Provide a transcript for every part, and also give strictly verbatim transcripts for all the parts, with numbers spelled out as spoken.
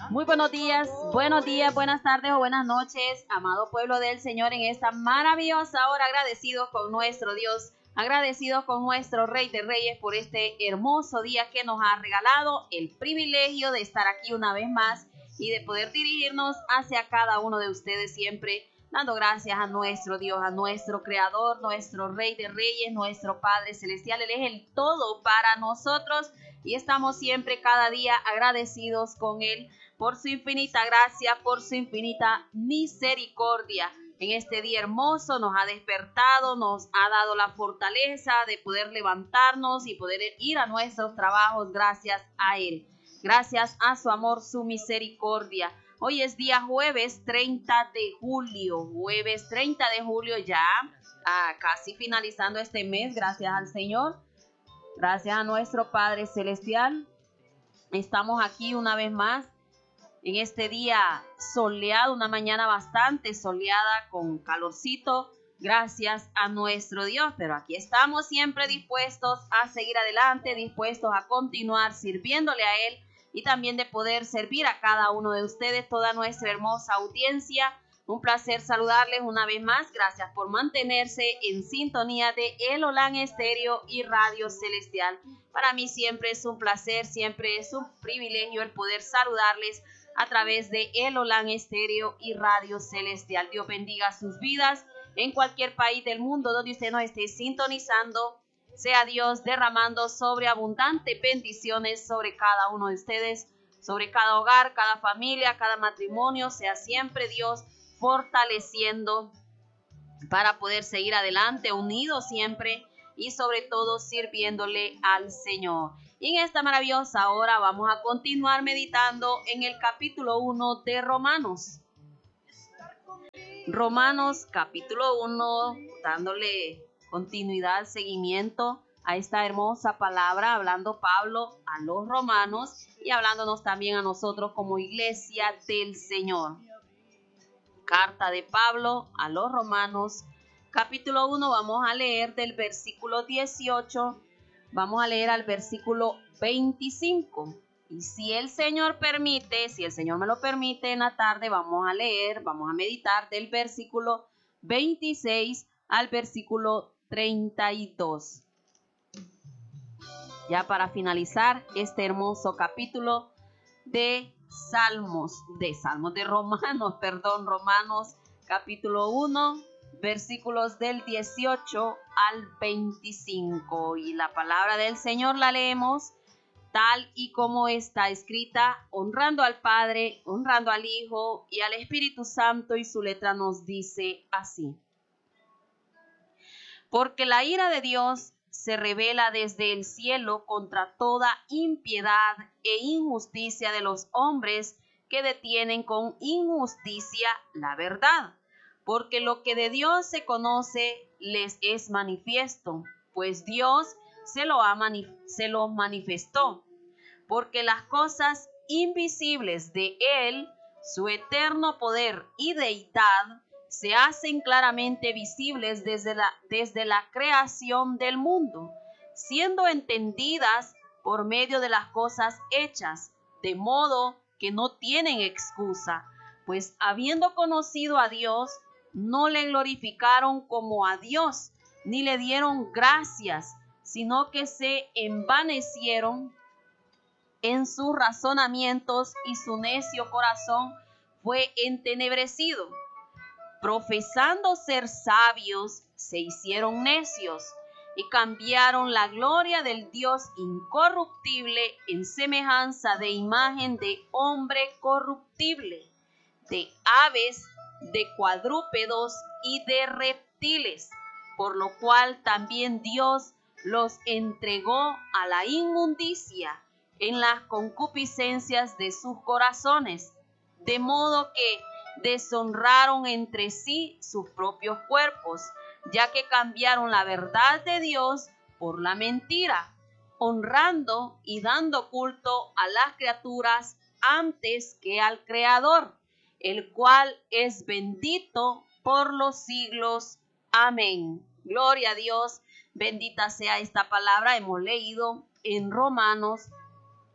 Muy buenos días, buenos días, buenas tardes o buenas noches, amado pueblo del Señor, en esta maravillosa hora, agradecidos con nuestro Dios, agradecidos con nuestro Rey de Reyes por este hermoso día que nos ha regalado, el privilegio de estar aquí una vez más y de poder dirigirnos hacia cada uno de ustedes siempre, dando gracias a nuestro Dios, a nuestro Creador, nuestro Rey de Reyes, nuestro Padre Celestial. Él es el todo para nosotros y estamos siempre, cada día, agradecidos con Él por su infinita gracia, por su infinita misericordia. En este día hermoso nos ha despertado, nos ha dado la fortaleza de poder levantarnos y poder ir a nuestros trabajos gracias a Él. Gracias a su amor, su misericordia. Hoy es día jueves treinta de julio, jueves treinta de julio ya, ah, casi finalizando este mes, gracias al Señor, gracias a nuestro Padre Celestial. Estamos aquí una vez más en este día soleado, una mañana bastante soleada con calorcito, gracias a nuestro Dios, pero aquí estamos siempre dispuestos a seguir adelante, dispuestos a continuar sirviéndole a Él y también de poder servir a cada uno de ustedes, toda nuestra hermosa audiencia. Un placer saludarles una vez más. Gracias por mantenerse en sintonía de El Olán Estéreo y Radio Celestial. Para mí siempre es un placer, siempre es un privilegio el poder saludarles a través de El Olán Estéreo y Radio Celestial. Dios bendiga sus vidas en cualquier país del mundo donde usted nos esté sintonizando. Sea Dios derramando sobreabundantes bendiciones sobre cada uno de ustedes, sobre cada hogar, cada familia, cada matrimonio. Sea siempre Dios fortaleciendo para poder seguir adelante, unidos siempre y sobre todo sirviéndole al Señor. Y en esta maravillosa hora vamos a continuar meditando en el capítulo uno de Romanos. Romanos capítulo uno, dándole continuidad, seguimiento a esta hermosa palabra, hablando Pablo a los romanos y hablándonos también a nosotros como iglesia del Señor. Carta de Pablo a los romanos, capítulo uno, vamos a leer del versículo dieciocho, vamos a leer al versículo veinticinco. Y si el Señor permite, si el Señor me lo permite, en la tarde vamos a leer, vamos a meditar del versículo veintiséis al versículo treinta y dos. Ya para finalizar este hermoso capítulo de Salmos, de Salmos de Romanos, perdón, Romanos capítulo uno, versículos del dieciocho al veinticinco. Y la palabra del Señor la leemos tal y como está escrita, honrando al Padre, honrando al Hijo y al Espíritu Santo, y su letra nos dice así. Porque la ira de Dios se revela desde el cielo contra toda impiedad e injusticia de los hombres que detienen con injusticia la verdad. Porque lo que de Dios se conoce les es manifiesto, pues Dios se lo, ha manif- se lo manifestó. Porque las cosas invisibles de Él, su eterno poder y deidad, se hacen claramente visibles desde la, desde la creación del mundo, siendo entendidas por medio de las cosas hechas, de modo que no tienen excusa, pues habiendo conocido a Dios, no le glorificaron como a Dios, ni le dieron gracias, sino que se envanecieron en sus razonamientos y su necio corazón fue entenebrecido. Profesando ser sabios, se hicieron necios y cambiaron la gloria del Dios incorruptible en semejanza de imagen de hombre corruptible, de aves, de cuadrúpedos y de reptiles, por lo cual también Dios los entregó a la inmundicia en las concupiscencias de sus corazones, de modo que deshonraron entre sí sus propios cuerpos, ya que cambiaron la verdad de Dios por la mentira, honrando y dando culto a las criaturas antes que al Creador, el cual es bendito por los siglos. Amén. Gloria a Dios. Bendita sea esta palabra. Hemos leído en Romanos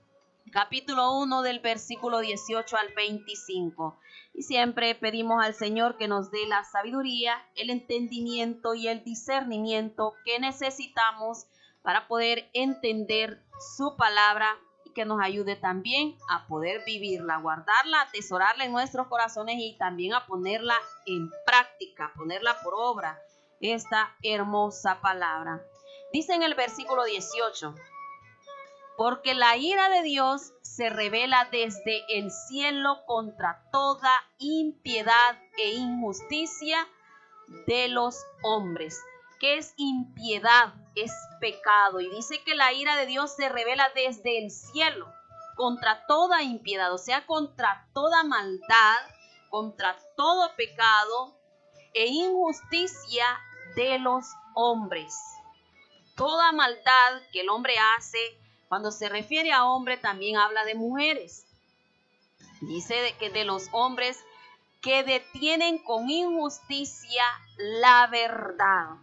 capítulo uno del versículo dieciocho al veinticinco. Y siempre pedimos al Señor que nos dé la sabiduría, el entendimiento y el discernimiento que necesitamos para poder entender su palabra y que nos ayude también a poder vivirla, guardarla, atesorarla en nuestros corazones y también a ponerla en práctica, ponerla por obra, esta hermosa palabra. Dice en el versículo dieciocho: porque la ira de Dios se revela desde el cielo contra toda impiedad e injusticia de los hombres. ¿Qué es impiedad? Es pecado. Y dice que la ira de Dios se revela desde el cielo contra toda impiedad, o sea, contra toda maldad, contra todo pecado e injusticia de los hombres. Toda maldad que el hombre hace. Cuando se refiere a hombre, también habla de mujeres. Dice de que de los hombres que detienen con injusticia la verdad,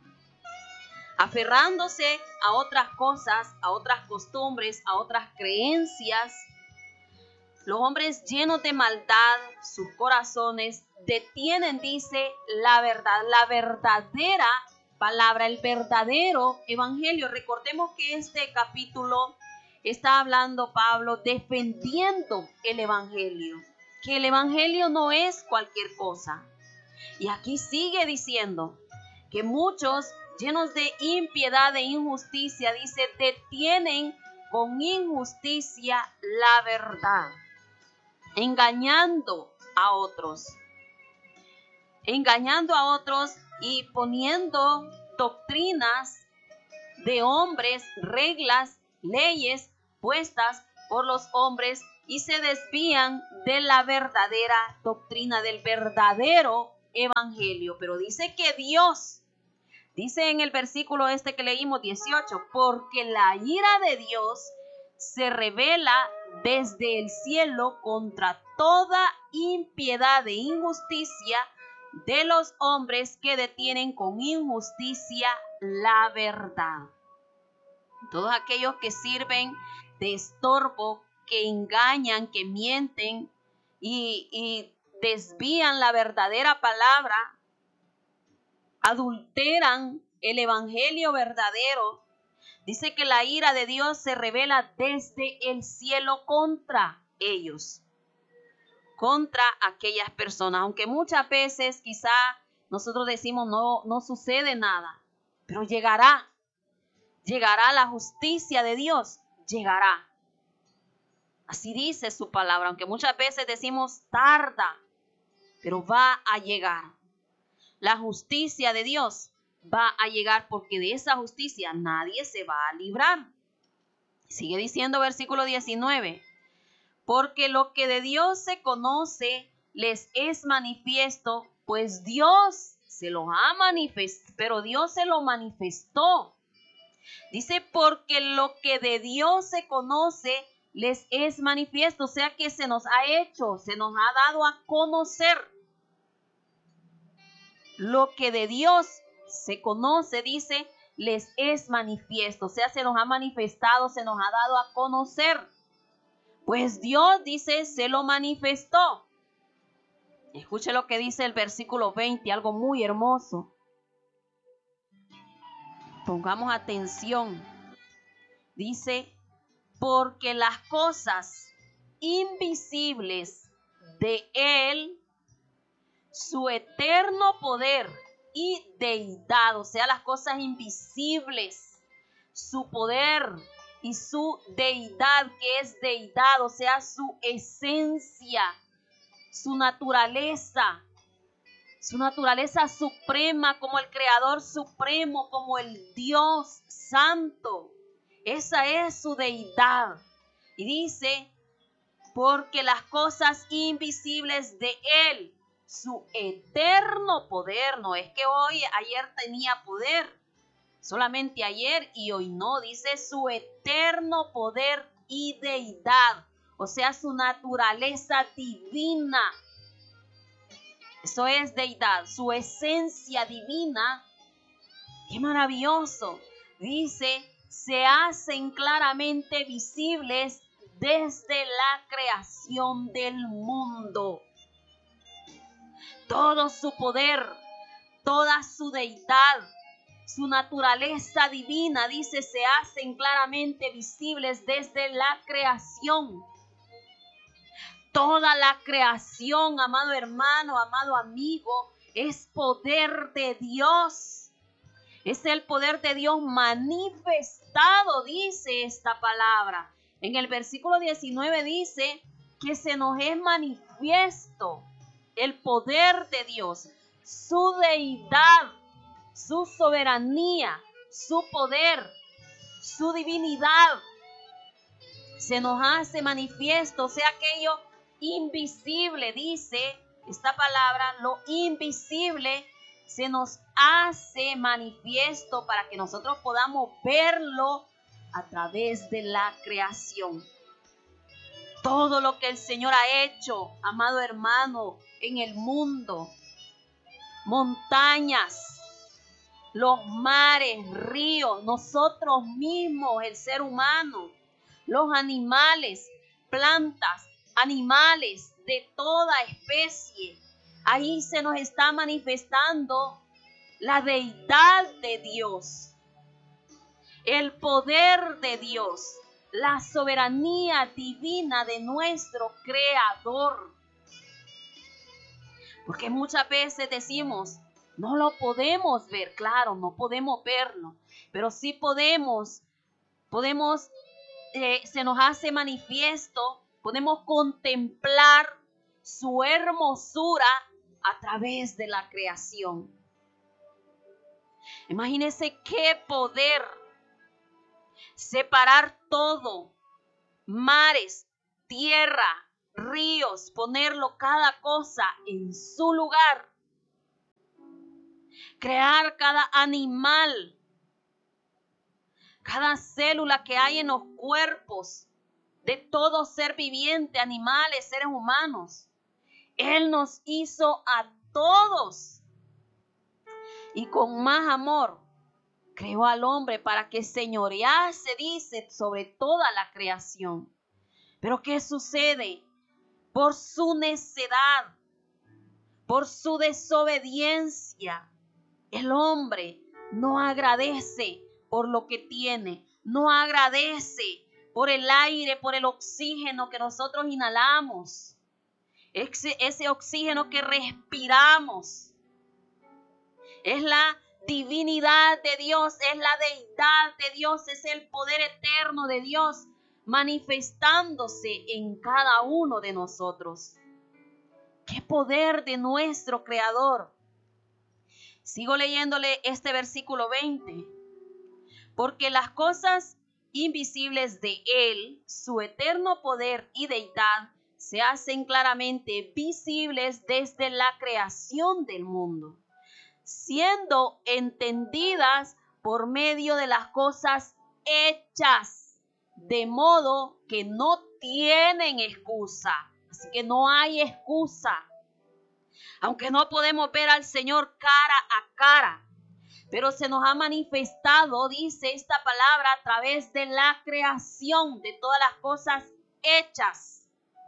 aferrándose a otras cosas, a otras costumbres, a otras creencias. Los hombres llenos de maldad, sus corazones detienen, dice, la verdad, la verdadera palabra, el verdadero evangelio. Recordemos que este capítulo está hablando Pablo defendiendo el evangelio, que el evangelio no es cualquier cosa. Y aquí sigue diciendo que muchos llenos de impiedad e injusticia, dice, detienen con injusticia la verdad, engañando a otros, engañando a otros y poniendo doctrinas de hombres, reglas, leyes puestas por los hombres y se desvían de la verdadera doctrina, del verdadero evangelio. Pero dice que Dios, dice en el versículo este que leímos dieciocho, porque la ira de Dios se revela desde el cielo contra toda impiedad e injusticia de los hombres que detienen con injusticia la verdad. Todos aquellos que sirven de estorbo, que engañan, que mienten y, y desvían la verdadera palabra, adulteran el evangelio verdadero. Dice que la ira de Dios se revela desde el cielo contra ellos, contra aquellas personas. Aunque muchas veces quizá nosotros decimos no, no sucede nada, pero llegará. Llegará la justicia de Dios, llegará. Así dice su palabra, aunque muchas veces decimos tarda, pero va a llegar. La justicia de Dios va a llegar porque de esa justicia nadie se va a librar. Sigue diciendo versículo diecinueve, porque lo que de Dios se conoce les es manifiesto, pues Dios se lo ha manifestado, pero Dios se lo manifestó. Dice, porque lo que de Dios se conoce les es manifiesto, o sea que se nos ha hecho, se nos ha dado a conocer. Lo que de Dios se conoce, dice, les es manifiesto, o sea, se nos ha manifestado, se nos ha dado a conocer. Pues Dios, dice, se lo manifestó. Escuche lo que dice el versículo veinte, algo muy hermoso. Pongamos atención. Dice, porque las cosas invisibles de Él, su eterno poder y deidad, o sea, las cosas invisibles, su poder y su deidad, que es deidad, o sea, su esencia, su naturaleza, su naturaleza suprema como el Creador supremo, como el Dios santo. Esa es su deidad. Y dice, porque las cosas invisibles de Él, su eterno poder, no es que hoy, ayer tenía poder, solamente ayer y hoy no, dice su eterno poder y deidad, o sea, su naturaleza divina. Eso es deidad, su esencia divina. ¡Qué maravilloso! Dice, se hacen claramente visibles desde la creación del mundo. Todo su poder, toda su deidad, su naturaleza divina, dice, se hacen claramente visibles desde la creación. Toda la creación, amado hermano, amado amigo, es poder de Dios. Es el poder de Dios manifestado, dice esta palabra. En el versículo diecinueve dice que se nos es manifiesto el poder de Dios, su deidad, su soberanía, su poder, su divinidad. Se nos hace manifiesto, o sea, aquello invisible, dice esta palabra, lo invisible se nos hace manifiesto para que nosotros podamos verlo a través de la creación. Todo lo que el Señor ha hecho, amado hermano, en el mundo, montañas, los mares, ríos, nosotros mismos, el ser humano, los animales, plantas, animales de toda especie. Ahí se nos está manifestando la deidad de Dios, el poder de Dios, la soberanía divina de nuestro Creador. Porque muchas veces decimos, no lo podemos ver, claro, no podemos verlo, pero sí podemos, podemos, eh, se nos hace manifiesto, podemos contemplar su hermosura a través de la creación. Imagínense qué poder separar todo, mares, tierra, ríos, ponerlo cada cosa en su lugar. Crear cada animal, cada célula que hay en los cuerpos de todo ser viviente, animales, seres humanos. Él nos hizo a todos y con más amor creó al hombre para que señorease, dice, sobre toda la creación. Pero ¿qué sucede? Por su necedad, por su desobediencia, el hombre no agradece por lo que tiene, no agradece por el aire, por el oxígeno que nosotros inhalamos, ese, ese oxígeno que respiramos. Es la divinidad de Dios, es la deidad de Dios, es el poder eterno de Dios manifestándose en cada uno de nosotros. ¡Qué poder de nuestro Creador! Sigo leyéndole este versículo veinte. Porque las cosas invisibles de Él, su eterno poder y deidad, se hacen claramente visibles desde la creación del mundo, siendo entendidas por medio de las cosas hechas, de modo que no tienen excusa. Así que no hay excusa. Aunque no podemos ver al Señor cara a cara, pero se nos ha manifestado, dice esta palabra, a través de la creación de todas las cosas hechas.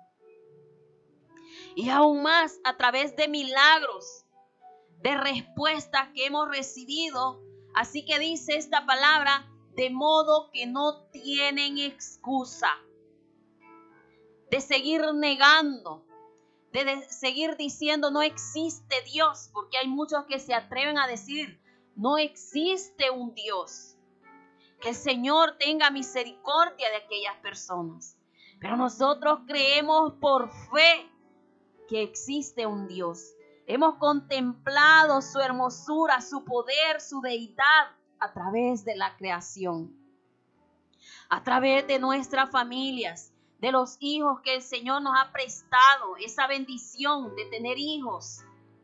Y aún más a través de milagros, de respuestas que hemos recibido. Así que dice esta palabra, de modo que no tienen excusa de seguir negando, de, de seguir diciendo no existe Dios, porque hay muchos que se atreven a decir no existe un Dios. Que el Señor tenga misericordia de aquellas personas. Pero nosotros creemos por fe que existe un Dios. Hemos contemplado su hermosura, su poder, su deidad a través de la creación. A través de nuestras familias, de los hijos que el Señor nos ha prestado, esa bendición de tener hijos.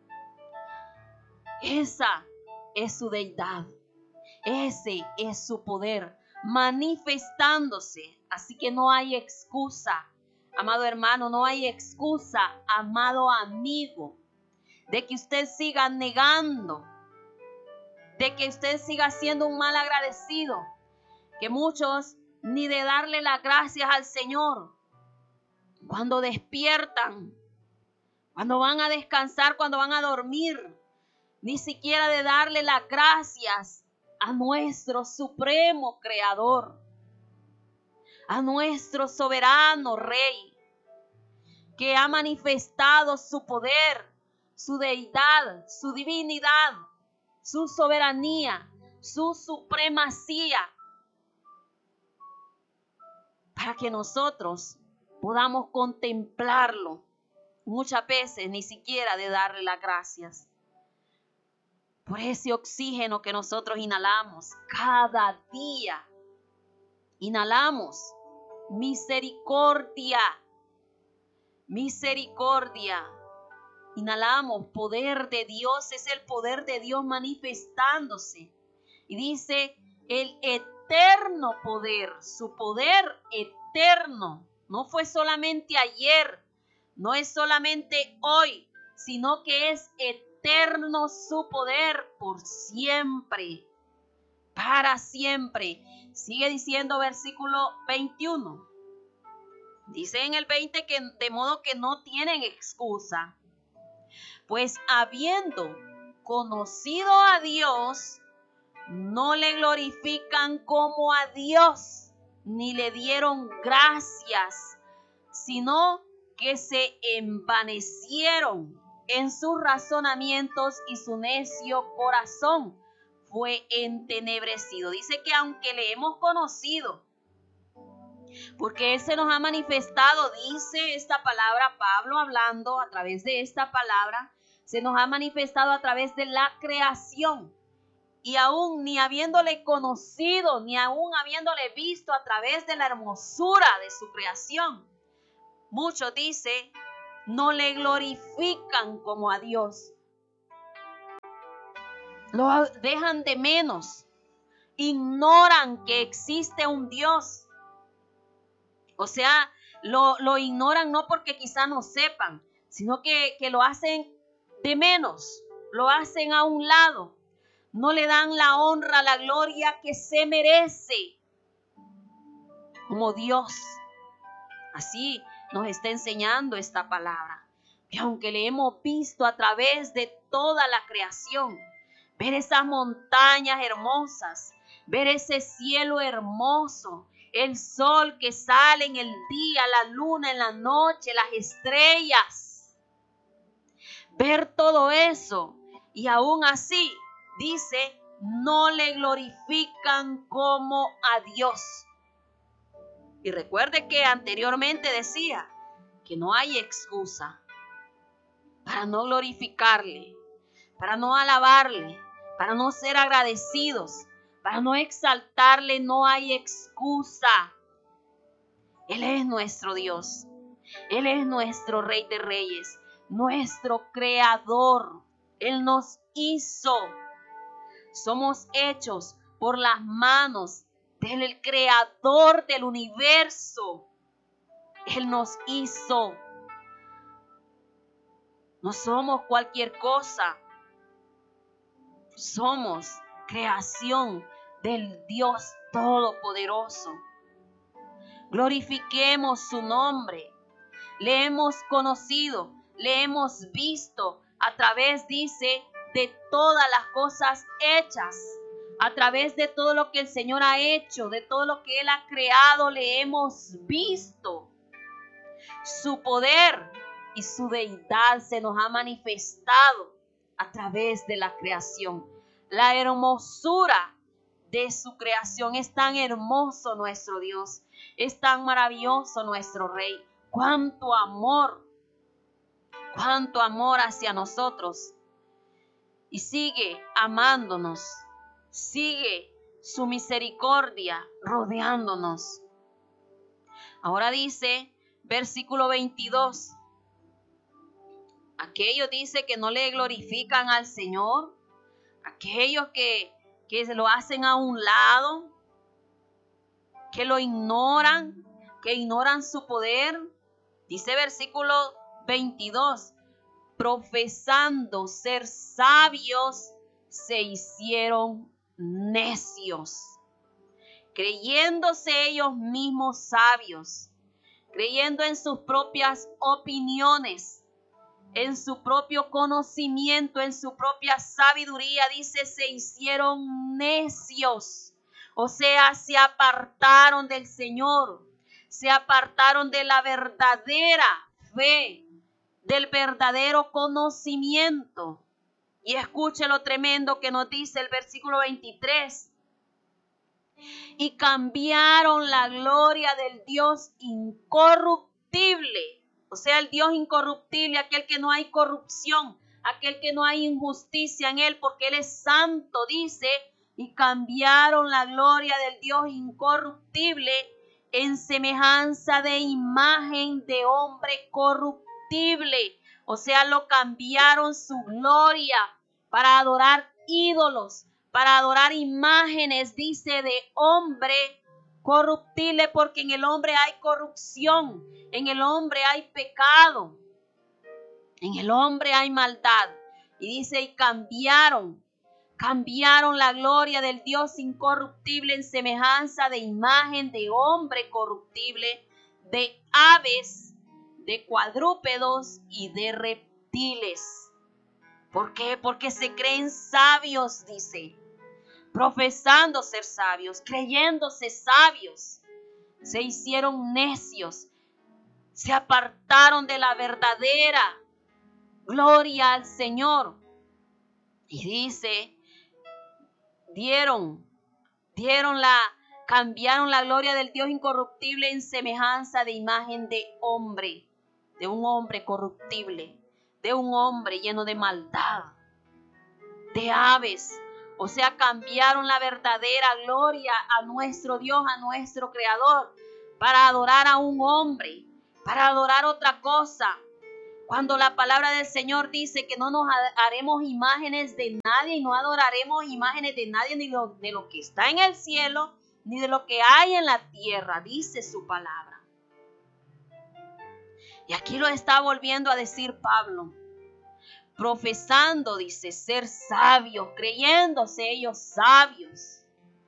Esa es su deidad. Ese es su poder manifestándose. Así que no hay excusa, amado hermano, no hay excusa, amado amigo, de que usted siga negando, de que usted siga siendo un mal agradecido, que muchos ni de darle las gracias al Señor, cuando despiertan, cuando van a descansar, cuando van a dormir, ni siquiera de darle las gracias a nuestro supremo creador, a nuestro soberano Rey, que ha manifestado su poder, su deidad, su divinidad, su soberanía, su supremacía, para que nosotros podamos contemplarlo. Muchas veces ni siquiera de darle las gracias por ese oxígeno que nosotros inhalamos cada día. Inhalamos misericordia, misericordia. Inhalamos poder de Dios, es el poder de Dios manifestándose. Y dice el eterno poder, su poder eterno. No fue solamente ayer, no es solamente hoy, sino que es eterno su poder por siempre, para siempre. Sigue diciendo versículo veintiuno. Dice en el veinte que de modo que no tienen excusa. Pues habiendo conocido a Dios, no le glorifican como a Dios, ni le dieron gracias, sino que se envanecieron en sus razonamientos y su necio corazón fue entenebrecido. Dice que aunque le hemos conocido, porque Él se nos ha manifestado, dice esta palabra, Pablo hablando a través de esta palabra, se nos ha manifestado a través de la creación. Y aún ni habiéndole conocido, ni aún habiéndole visto a través de la hermosura de su creación, muchos dicen, no le glorifican como a Dios. Lo dejan de menos. Ignoran que existe un Dios. O sea, lo, lo ignoran no porque quizá no sepan, sino que, que lo hacen de menos, lo hacen a un lado. No le dan la honra, la gloria que se merece como Dios. Así nos está enseñando esta palabra. Que aunque le hemos visto a través de toda la creación, ver esas montañas hermosas, ver ese cielo hermoso, el sol que sale en el día, la luna en la noche, las estrellas. Ver todo eso y aún así, dice, no le glorifican como a Dios. Y recuerde que anteriormente decía que no hay excusa para no glorificarle, para no alabarle, para no ser agradecidos, para no exaltarle. No hay excusa. Él es nuestro Dios. Él es nuestro Rey de Reyes, nuestro Creador. Él nos hizo. Somos hechos por las manos del Creador del universo. Él nos hizo. No somos cualquier cosa. Somos creación del Dios Todopoderoso. Glorifiquemos su nombre. Le hemos conocido, le hemos visto a través, dice, de todas las cosas hechas. A través de todo lo que el Señor ha hecho, de todo lo que Él ha creado, le hemos visto. Su poder y su deidad se nos ha manifestado a través de la creación. La hermosura de su creación. Es tan hermoso nuestro Dios. Es tan maravilloso nuestro Rey. Cuánto amor. Cuánto amor hacia nosotros. Y sigue amándonos. Sigue su misericordia rodeándonos. Ahora dice, versículo veintidós. Aquellos dice que no le glorifican al Señor. Aquellos que, que lo hacen a un lado. Que lo ignoran. Que ignoran su poder. Dice versículo veintidós. Profesando ser sabios, se hicieron necios. Creyéndose ellos mismos sabios. creyendo en sus propias opiniones, en su propio conocimiento, en su propia sabiduría. Dice, se hicieron necios. O sea, se apartaron del Señor, se apartaron de la verdadera fe, del verdadero conocimiento. Y escuche lo tremendo que nos dice el versículo veintitrés. Y cambiaron la gloria del Dios incorruptible. O sea, el Dios incorruptible, aquel que no hay corrupción, aquel que no hay injusticia en él, porque él es santo, dice. Y cambiaron la gloria del Dios incorruptible en semejanza de imagen de hombre corruptible. O sea, lo cambiaron su gloria para adorar ídolos, para adorar imágenes, dice, de hombre corruptible, porque en el hombre hay corrupción, en el hombre hay pecado, en el hombre hay maldad. Y dice, y cambiaron, cambiaron la gloria del Dios incorruptible en semejanza de imagen de hombre corruptible, de aves, de cuadrúpedos y de reptiles. ¿Por qué? Porque se creen sabios, dice, profesando ser sabios, creyéndose sabios. Se hicieron necios, se apartaron de la verdadera gloria al Señor. Y dice, dieron, dieron la, cambiaron la gloria del Dios incorruptible en semejanza de imagen de hombre, de un hombre corruptible, de un hombre lleno de maldad, de aves. O sea, cambiaron la verdadera gloria a nuestro Dios, a nuestro Creador, para adorar a un hombre, para adorar otra cosa. Cuando la palabra del Señor dice que no nos haremos imágenes de nadie y no adoraremos imágenes de nadie, ni lo, de lo que está en el cielo, ni de lo que hay en la tierra, dice su palabra. Y aquí lo está volviendo a decir Pablo. Profesando, dice, ser sabios, creyéndose ellos sabios,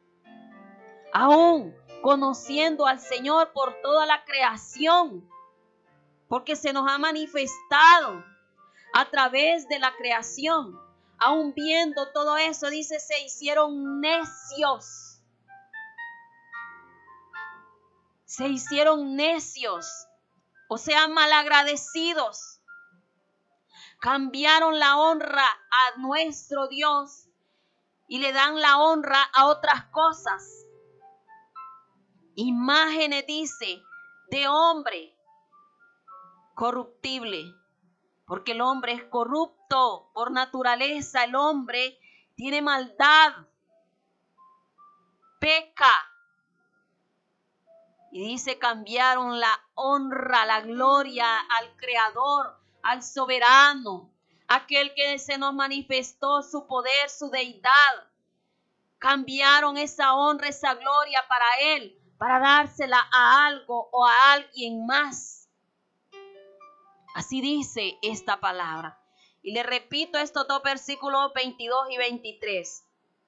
aún conociendo al Señor por toda la creación, porque se nos ha manifestado a través de la creación. Aún viendo todo eso, dice, se hicieron necios, se hicieron necios, o sea, malagradecidos. Cambiaron la honra a nuestro Dios y le dan la honra a otras cosas. Imágenes, dice, de hombre corruptible, porque el hombre es corrupto por naturaleza. El hombre tiene maldad, peca. Y dice, cambiaron la honra, la gloria al Creador, al soberano, aquel que se nos manifestó su poder, su deidad. Cambiaron esa honra, esa gloria para Él, para dársela a algo o a alguien más. Así dice esta palabra. Y le repito estos dos versículos veintidós y veintitrés.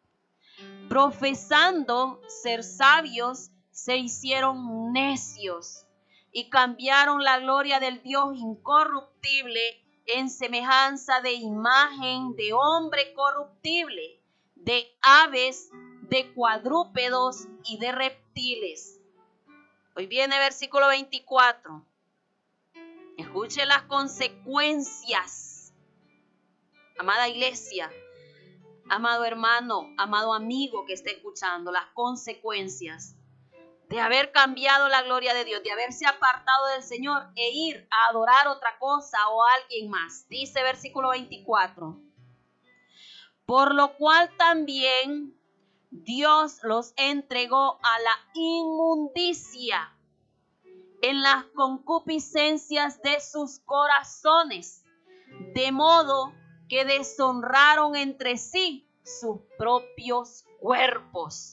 Profesando ser sabios, se hicieron necios y cambiaron la gloria del Dios incorruptible en semejanza de imagen de hombre corruptible, de aves, de cuadrúpedos y de reptiles. Hoy viene versículo veinticuatro. Escuche las consecuencias, amada iglesia, amado hermano, amado amigo que esté escuchando, las consecuencias de haber cambiado la gloria de Dios, de haberse apartado del Señor e ir a adorar otra cosa o a alguien más. Dice versículo veinticuatro. Por lo cual también Dios los entregó a la inmundicia en las concupiscencias de sus corazones, de modo que deshonraron entre sí sus propios cuerpos.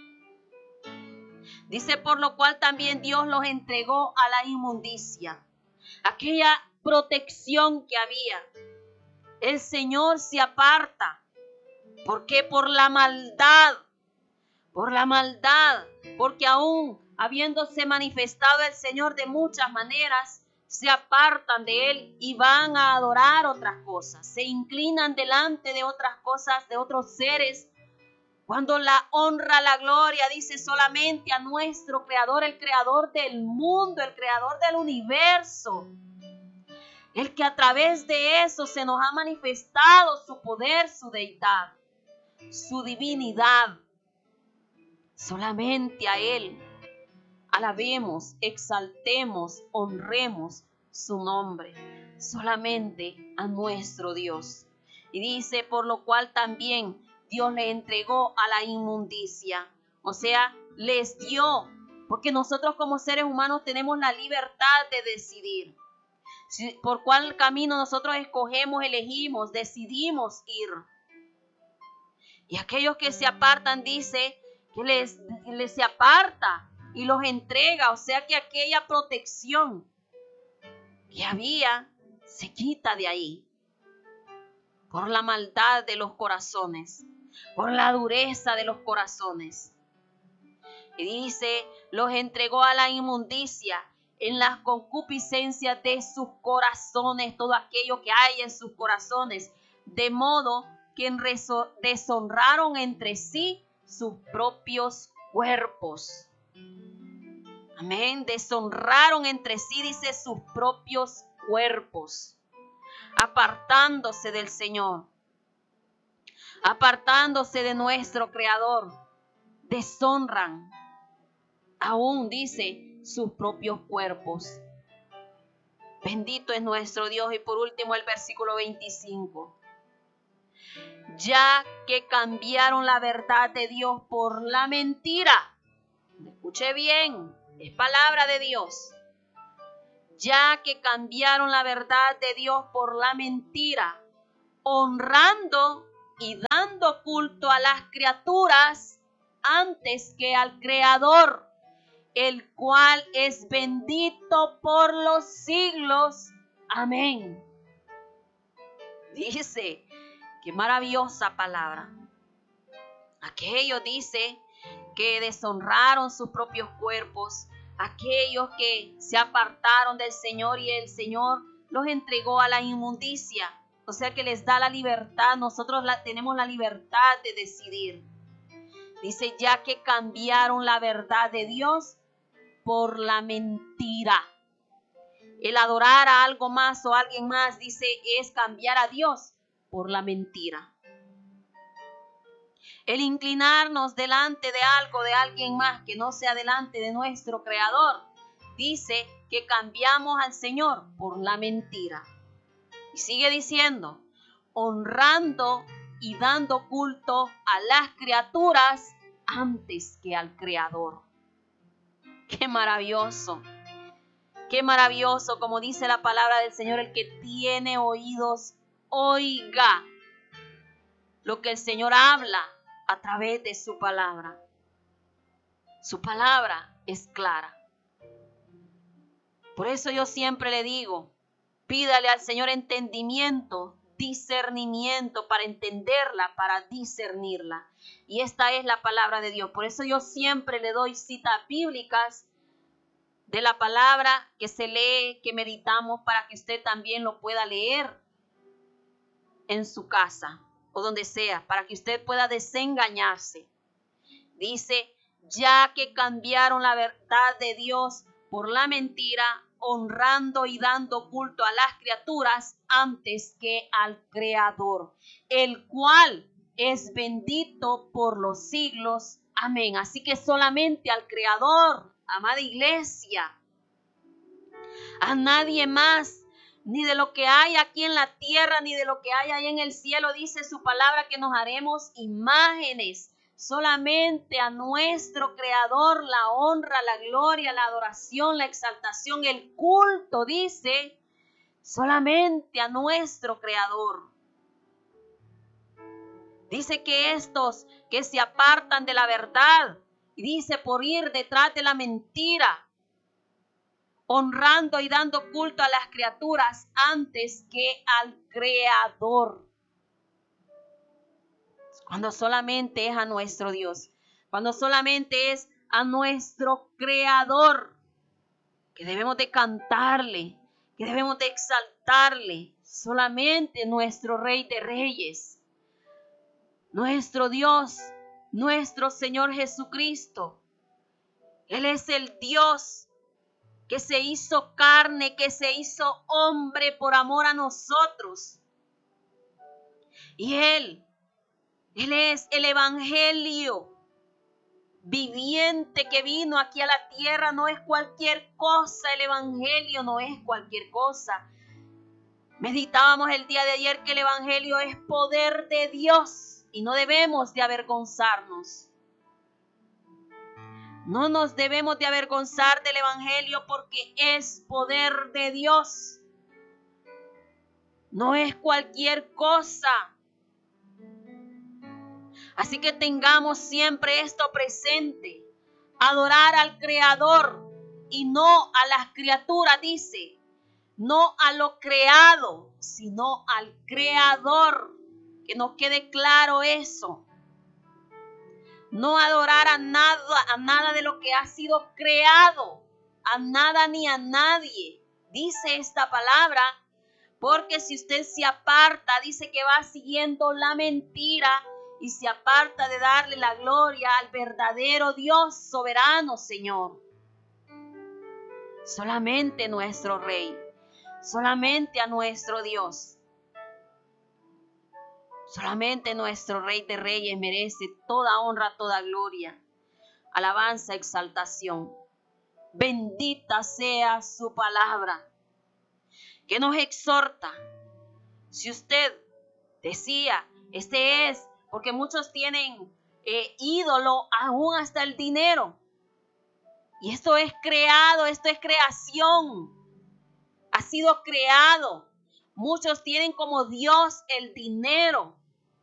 Dice, por lo cual también Dios los entregó a la inmundicia. Aquella protección que había. El Señor se aparta. ¿Por qué? Por la maldad. Por la maldad. Porque aún habiéndose manifestado el Señor de muchas maneras, se apartan de Él y van a adorar otras cosas. Se inclinan delante de otras cosas, de otros seres. Cuando la honra, la gloria, dice solamente a nuestro Creador, el Creador del mundo, el Creador del universo. El que a través de eso se nos ha manifestado su poder, su deidad, su divinidad. Solamente a Él alabemos, exaltemos, honremos su nombre. Solamente a nuestro Dios. Y dice, por lo cual también Dios le entregó a la inmundicia. O sea, les dio, porque nosotros como seres humanos tenemos la libertad de decidir. Por cuál camino nosotros escogemos, elegimos, decidimos ir. Y aquellos que se apartan, dice que les, les se aparta y los entrega. O sea que aquella protección que había se quita de ahí. Por la maldad de los corazones, por la dureza de los corazones. Y dice, los entregó a la inmundicia en las concupiscencias de sus corazones, todo aquello que hay en sus corazones, de modo que deshonraron entre sí sus propios cuerpos. Amén, deshonraron entre sí, dice, sus propios cuerpos, apartándose del Señor, apartándose de nuestro Creador, deshonran, aún dice, sus propios cuerpos. Bendito es nuestro Dios. Y por último el versículo veinticinco. Ya que cambiaron la verdad de Dios por la mentira. Escuche bien, es palabra de Dios. Ya que cambiaron la verdad de Dios por la mentira, honrando y dando culto a las criaturas antes que al Creador, el cual es bendito por los siglos. Amén. Dice, qué maravillosa palabra. Aquellos, dice, que deshonraron sus propios cuerpos, aquellos que se apartaron del Señor y el Señor los entregó a la inmundicia. O sea que les da la libertad, nosotros la, tenemos la libertad de decidir. Dice, ya que cambiaron la verdad de Dios por la mentira. El adorar a algo más o a alguien más, dice, es cambiar a Dios por la mentira. El inclinarnos delante de algo, de alguien más que no sea delante de nuestro Creador, dice que cambiamos al Señor por la mentira. Y sigue diciendo, honrando y dando culto a las criaturas antes que al Creador. ¡Qué maravilloso! ¡Qué maravilloso! Como dice la palabra del Señor, el que tiene oídos, oiga lo que el Señor habla a través de su palabra. Su palabra es clara. Por eso yo siempre le digo, pídale al Señor entendimiento, discernimiento para entenderla, para discernirla. Y esta es la palabra de Dios. Por eso yo siempre le doy citas bíblicas de la palabra que se lee, que meditamos, para que usted también lo pueda leer en su casa o donde sea, para que usted pueda desengañarse. Dice, ya que cambiaron la verdad de Dios por la mentira, honrando y dando culto a las criaturas antes que al Creador, el cual es bendito por los siglos. Amén. Así que solamente al Creador, amada iglesia, a nadie más, ni de lo que hay aquí en la tierra, ni de lo que hay ahí en el cielo, dice su palabra que nos haremos imágenes. Solamente a nuestro Creador la honra, la gloria, la adoración, la exaltación, el culto, dice, solamente a nuestro Creador. Dice que estos que se apartan de la verdad, y dice por ir detrás de la mentira, honrando y dando culto a las criaturas antes que al Creador. Cuando solamente es a nuestro Dios, cuando solamente es a nuestro Creador, que debemos de cantarle, que debemos de exaltarle. Solamente nuestro Rey de Reyes, nuestro Dios, nuestro Señor Jesucristo. Él es el Dios que se hizo carne, que se hizo hombre por amor a nosotros. Y Él, Él es el Evangelio viviente que vino aquí a la tierra. No es cualquier cosa, el Evangelio no es cualquier cosa. Meditábamos el día de ayer que el Evangelio es poder de Dios y no debemos de avergonzarnos. No nos debemos de avergonzar del Evangelio porque es poder de Dios. No es cualquier cosa. Así que tengamos siempre esto presente. Adorar al Creador y no a las criaturas, dice. No a lo creado, sino al Creador. Que nos quede claro eso. No adorar a nada, a nada de lo que ha sido creado, a nada ni a nadie. Dice esta palabra, porque si usted se aparta, dice que va siguiendo la mentira y se aparta de darle la gloria al verdadero Dios soberano, Señor. Solamente nuestro Rey, solamente a nuestro Dios. Solamente nuestro Rey de Reyes merece toda honra, toda gloria, alabanza, exaltación. Bendita sea su palabra, que nos exhorta. Si usted decía, este es, porque muchos tienen eh, ídolo aún hasta el dinero. Y esto es creado, esto es creación. Ha sido creado. Muchos tienen como Dios el dinero.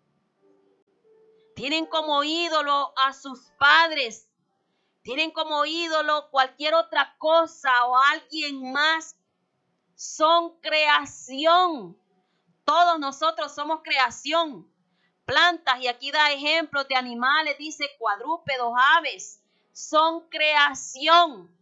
Tienen como ídolo a sus padres. Tienen como ídolo cualquier otra cosa o alguien más. Son creación. Todos nosotros somos creación. Plantas, y aquí da ejemplos de animales, dice cuadrúpedos, aves. Son creación.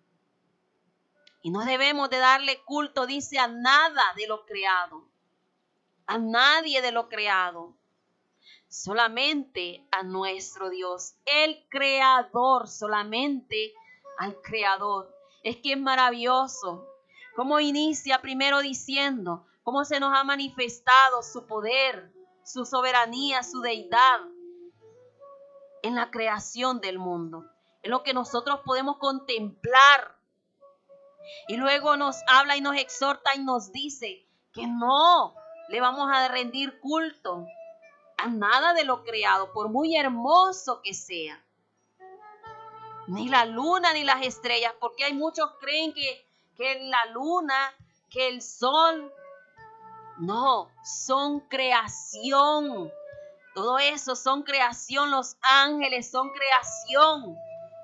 Y no debemos de darle culto, dice, a nada de lo creado. A nadie de lo creado. Solamente a nuestro Dios, el Creador, solamente al Creador. Es que es maravilloso. Cómo inicia primero diciendo, cómo se nos ha manifestado su poder, su soberanía, su deidad en la creación del mundo. Es lo que nosotros podemos contemplar. Y luego nos habla y nos exhorta y nos dice que no le vamos a rendir culto a nada de lo creado, por muy hermoso que sea. Ni la luna ni las estrellas, porque hay muchos creen que, que la luna, que el sol, no, son creación. Todo eso son creación, los ángeles son creación.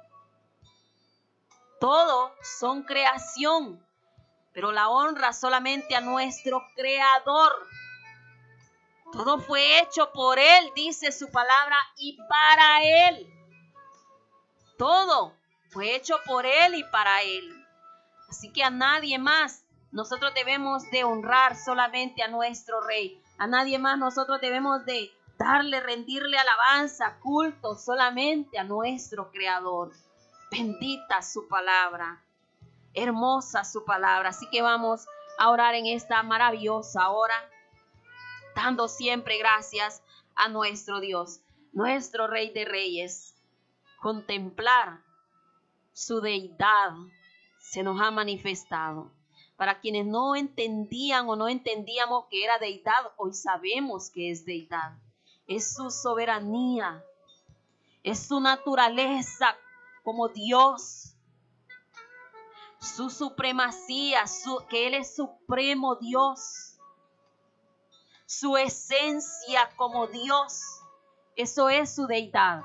Todo son creación, pero la honra solamente a nuestro Creador. Todo fue hecho por Él, dice su palabra, y para Él. Todo fue hecho por Él y para Él. Así que a nadie más nosotros debemos de honrar, solamente a nuestro Rey. A nadie más nosotros debemos de darle, rendirle alabanza, culto, solamente a nuestro Creador. Bendita su palabra, hermosa su palabra. Así que vamos a orar en esta maravillosa hora, dando siempre gracias a nuestro Dios, nuestro Rey de Reyes. Contemplar su deidad se nos ha manifestado. Para quienes no entendían o no entendíamos que era deidad, hoy sabemos que es deidad. Es su soberanía, es su naturaleza como Dios, su supremacía, su, que Él es supremo Dios, su esencia como Dios. Eso es su deidad.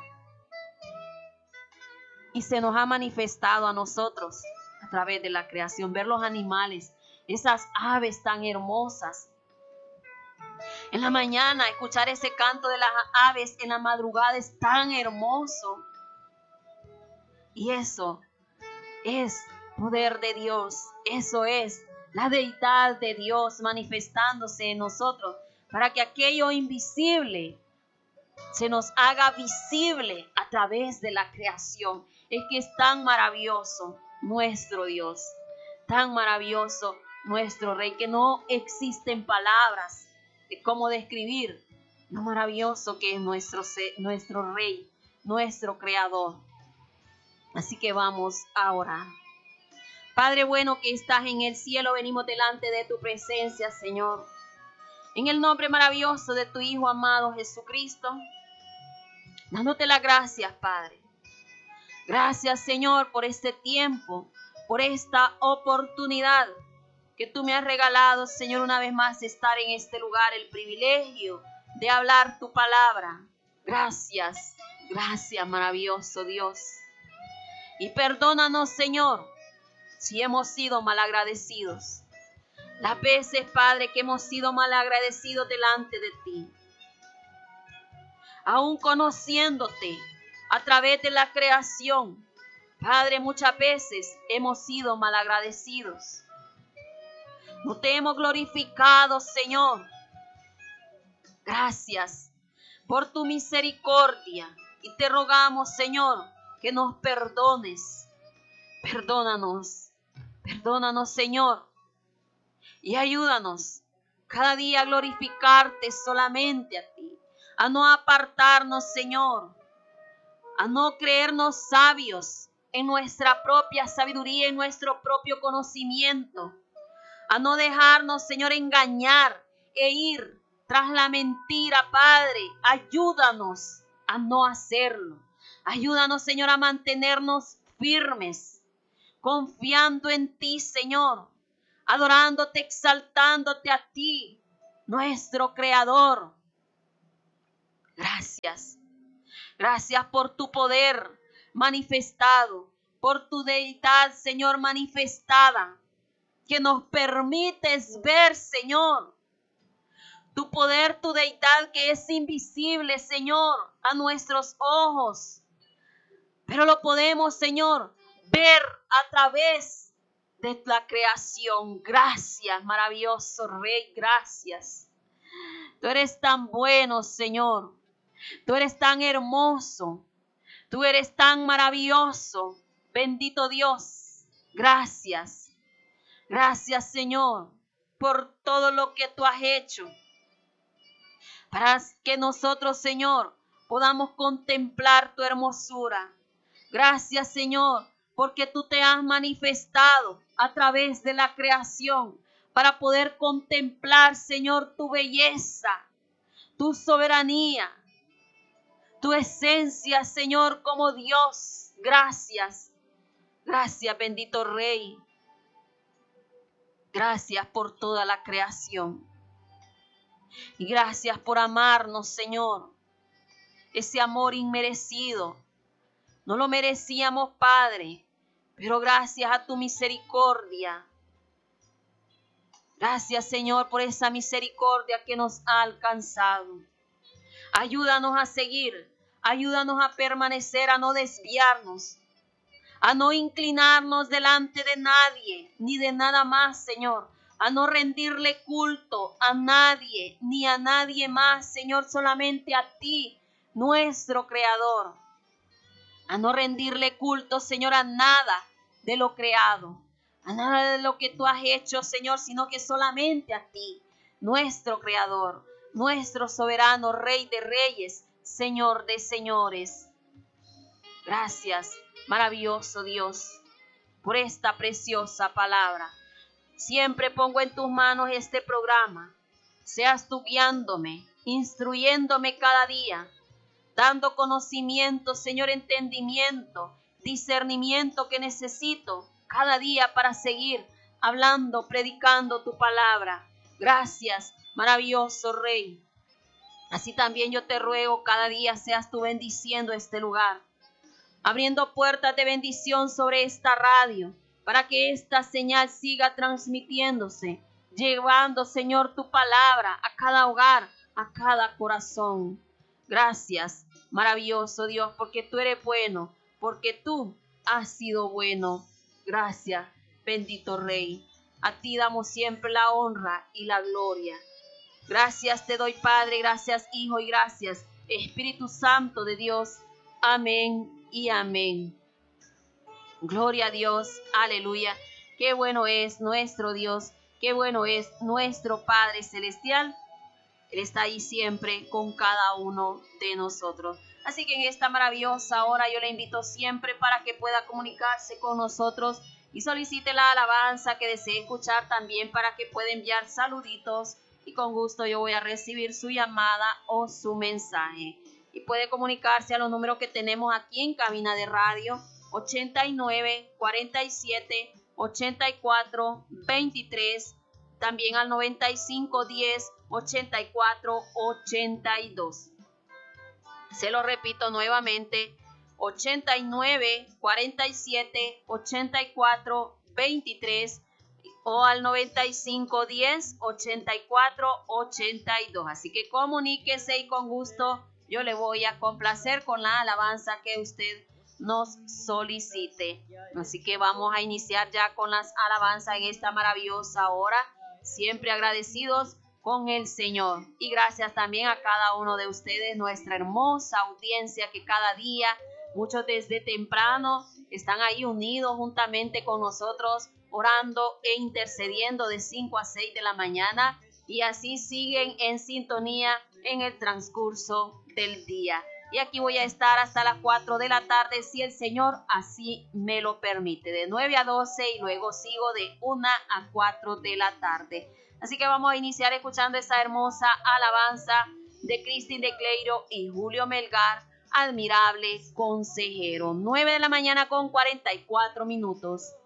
Y se nos ha manifestado a nosotros a través de la creación. Ver los animales, esas aves tan hermosas. En la mañana, escuchar ese canto de las aves en la madrugada es tan hermoso. Y eso es poder de Dios. Eso es la deidad de Dios manifestándose en nosotros para que aquello invisible se nos haga visible a través de la creación. Es que es tan maravilloso nuestro Dios, tan maravilloso nuestro Rey, que no existen palabras de cómo describir lo maravilloso que es nuestro, nuestro Rey, nuestro Creador. Así que vamos a orar. Padre bueno que estás en el cielo, venimos delante de tu presencia, Señor. En el nombre maravilloso de tu Hijo amado Jesucristo, dándote las gracias, Padre. Gracias, Señor, por este tiempo, por esta oportunidad que tú me has regalado, Señor, una vez más estar en este lugar, el privilegio de hablar tu palabra. Gracias, gracias, maravilloso Dios. Y perdónanos, Señor, si hemos sido malagradecidos. Las veces, Padre, que hemos sido malagradecidos delante de ti. Aún conociéndote a través de la creación, Padre, muchas veces hemos sido malagradecidos. No te hemos glorificado, Señor. Gracias por tu misericordia. Y te rogamos, Señor, que nos perdones. Perdónanos. Perdónanos, Señor. Y ayúdanos cada día a glorificarte solamente a ti. A no apartarnos, Señor. A no creernos sabios en nuestra propia sabiduría, en nuestro propio conocimiento. A no dejarnos, Señor, engañar e ir tras la mentira, Padre. Ayúdanos a no hacerlo. Ayúdanos, Señor, a mantenernos firmes, confiando en ti, Señor, adorándote, exaltándote a ti, nuestro Creador. Gracias. Gracias por tu poder manifestado, por tu deidad, Señor, manifestada, que nos permites ver, Señor, tu poder, tu deidad que es invisible, Señor, a nuestros ojos. Pero lo podemos, Señor, ver a través de la creación. Gracias, maravilloso Rey, gracias. Tú eres tan bueno, Señor. Tú eres tan hermoso. Tú eres tan maravilloso. Bendito Dios. Gracias. Gracias, Señor, por todo lo que tú has hecho. Para que nosotros, Señor, podamos contemplar tu hermosura. Gracias, Señor, porque tú te has manifestado a través de la creación para poder contemplar, Señor, tu belleza, tu soberanía, tu esencia, Señor, como Dios. Gracias. Gracias, bendito Rey. Gracias por toda la creación. Y gracias por amarnos, Señor. Ese amor inmerecido. No lo merecíamos, Padre, pero gracias a tu misericordia. Gracias, Señor, por esa misericordia que nos ha alcanzado. Ayúdanos a seguir. Ayúdanos a permanecer, a no desviarnos, a no inclinarnos delante de nadie, ni de nada más, Señor. A no rendirle culto a nadie, ni a nadie más, Señor, solamente a ti, nuestro Creador. A no rendirle culto, Señor, a nada de lo creado, a nada de lo que tú has hecho, Señor, sino que solamente a ti, nuestro Creador, nuestro soberano, Rey de reyes, Señor de señores. Gracias, maravilloso Dios, por esta preciosa palabra. Siempre pongo en tus manos este programa. Seas tú guiándome, instruyéndome cada día, dando conocimiento, Señor, entendimiento, discernimiento que necesito cada día para seguir hablando, predicando tu palabra. Gracias, maravilloso Rey. Así también yo te ruego cada día seas tú bendiciendo este lugar, abriendo puertas de bendición sobre esta radio, para que esta señal siga transmitiéndose, llevando, Señor, tu palabra a cada hogar, a cada corazón. Gracias, maravilloso Dios, porque tú eres bueno, porque tú has sido bueno. Gracias, bendito Rey. A ti damos siempre la honra y la gloria. Gracias te doy, Padre, gracias, Hijo, y gracias, Espíritu Santo de Dios. Amén y amén. Gloria a Dios, aleluya. Qué bueno es nuestro Dios, qué bueno es nuestro Padre Celestial. Él está ahí siempre con cada uno de nosotros. Así que en esta maravillosa hora yo le invito siempre para que pueda comunicarse con nosotros y solicite la alabanza que desee escuchar, también para que pueda enviar saluditos, y con gusto yo voy a recibir su llamada o su mensaje. Y puede comunicarse a los números que tenemos aquí en cabina de radio: ochenta y nueve, cuarenta y siete, ochenta y cuatro, veintitrés, también al noventa y cinco, diez, ochenta y cuatro, ochenta y dos. Se lo repito nuevamente: ochenta y nueve, cuarenta y siete, ochenta y cuatro, veintitrés, o al noventa y cinco, diez, ochenta y cuatro, ochenta y dos. Así que comuníquese y con gusto yo le voy a complacer con la alabanza que usted nos solicite. Así que vamos a iniciar ya con las alabanzas en esta maravillosa hora, siempre agradecidos con el Señor. Y gracias también a cada uno de ustedes, nuestra hermosa audiencia, que cada día, muchos desde temprano, están ahí unidos juntamente con nosotros, orando e intercediendo de cinco a seis de la mañana, y así siguen en sintonía en el transcurso del día. Y aquí voy a estar hasta las cuatro de la tarde, si el Señor así me lo permite, de nueve a doce, y luego sigo de una a cuatro de la tarde. Así que vamos a iniciar escuchando esa hermosa alabanza de Cristín de Cleiro y Julio Melgar: Admirable Consejero. nueve de la mañana con cuarenta y cuatro minutos.